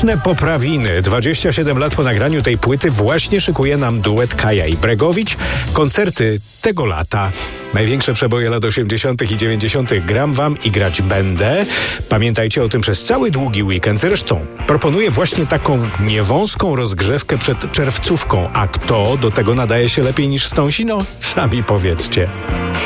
Świąteczne poprawiny. 27 lat po nagraniu tej płyty właśnie szykuje nam duet Kaja i Bregowicz. Koncerty tego lata. Największe przeboje lat 80. i 90. gram wam i grać będę. Pamiętajcie o tym przez cały długi weekend. Zresztą proponuję właśnie taką niewąską rozgrzewkę przed czerwcówką. A kto do tego nadaje się lepiej niż Stonsi? No, sami powiedzcie.